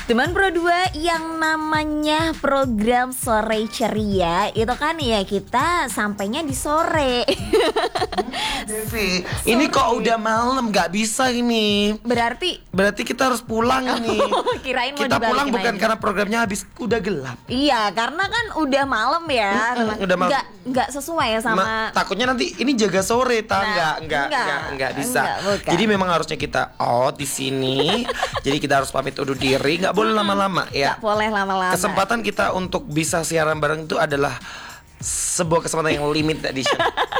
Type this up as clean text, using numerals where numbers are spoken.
Teman Pro 2 yang namanya program Sore Ceria itu kan ya kita sampainya di sore. Devi, ini kok udah malam, nggak bisa ini. Berarti Kita harus pulang ini. kirain mau Kita dibalikin pulang bukan aja. karena programnya habis, udah gelap. Iya, karena kan udah malam ya. udah malam. Nggak sesuai sama. Takutnya nanti ini jaga sore, Nah, enggak bisa. Enggak, bukan. Jadi memang harusnya kita out di sini. Jadi kita harus pamit undur diri, nggak boleh lama-lama ya. Nggak boleh lama-lama. Kesempatan kita untuk bisa siaran bareng itu adalah sebuah kesempatan yang limited edition.